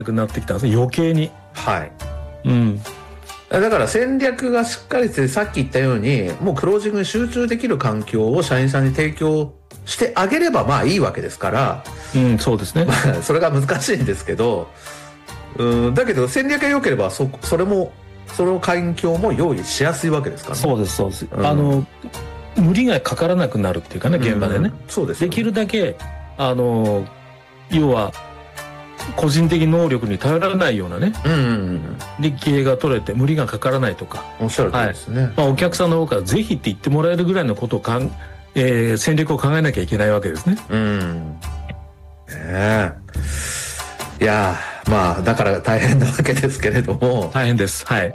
くなってきたんですね、余計に。 はい。 うん。 だから戦略がしっかりして、さっき言ったように、もうクロージングに集中できる環境を社員さんに提供してあげればまあいいわけですから、 うん、そうですね。 それが難しいんですけど、だけど戦略が良ければその環境も用意しやすいわけですからね。 そうです、そうです。無理がかからなくなるっていうかね、現場でね。 そうですよね。 できるだけ、要は、個人的能力に頼らないようなね、で経営が取れて無理がかからないとか、 おっしゃる通りですね。 お客さんの方からぜひって言ってもらえるぐらいのことを戦略を考えなきゃいけないわけですね。 いやまあだから大変なわけですけれども。 大変です。はい。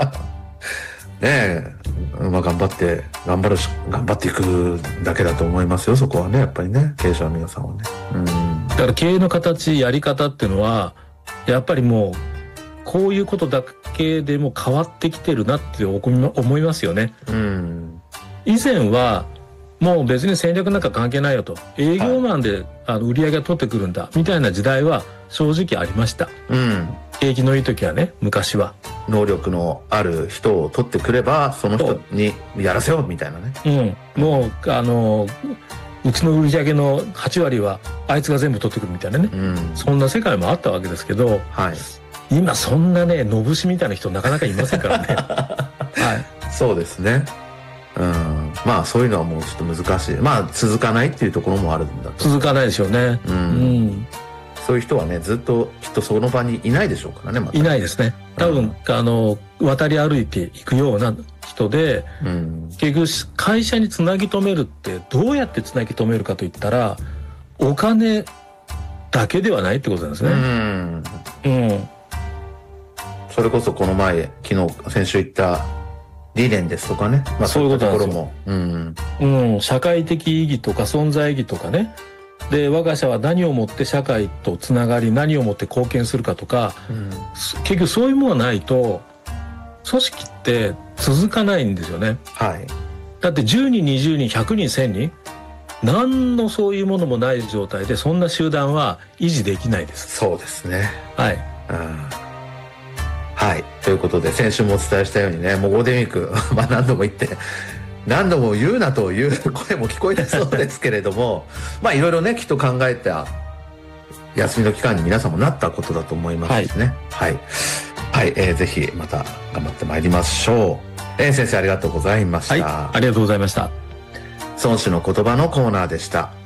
まあ頑張っていくだけだと思いますよ、そこはね、やっぱりね、経営者の皆さんはね。 だから経営の形、やり方っていうのは、やっぱりもう、こういうことだけでも変わってきてるなって思いますよね。以前は、もう別に戦略なんか関係ないよと。営業マンで売り上げが取ってくるんだ、みたいな時代は正直ありました。景気のいい時はね、昔は。 能力のある人を取ってくれば、その人にやらせようみたいなね。 もう、うちの売り上げの8割はあいつが全部取ってくるみたいなね。そんな世界もあったわけですけど、今そんなね、のぶしみたいな人なかなかいませんからね。 そうですね。まあそういうのはもうちょっと難しい。まあ続かないっていうところもあるんだと。 続かないでしょうね。 そういう人はね、ずっときっとその場にいないでしょうからね、 いないですね。多分、渡り歩いていくような人で、結局会社につなぎ止めるってどうやってつなぎ止めるかといったら、お金だけではないってことなんですね。 それこそこの前、先週言った理念ですとかね。まあそういうところも。 社会的意義とか存在意義とかね。で、我が社は何をもって社会とつながり、何をもって貢献するかとか、結局そういうものがないと、組織って続かないんですよね。だって10人、20人、100人、1000人、何のそういうものもない状態で、そんな集団は維持できないです。 そうですね。ということで、先週もお伝えしたようにね、もうゴールデンウィーク、まあ何度も言って、何度も言うなという声も聞こえてそうですけれども、まあいろいろね、きっと考えた休みの期間に皆さんもなったことだと思いますしね。ぜひまた頑張ってまいりましょう。先生ありがとうございました。 ありがとうございました。 孫子の言葉のコーナーでした。